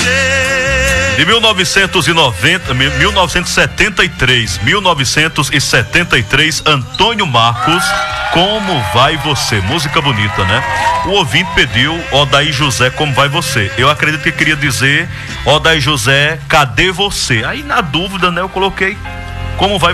De 1973, Antônio Marcos, Como Vai Você? Música bonita, né? O ouvinte pediu Odair José, Como Vai Você? Eu acredito que queria dizer Odair José, Cadê Você? Aí na dúvida, né, eu coloquei Como Vai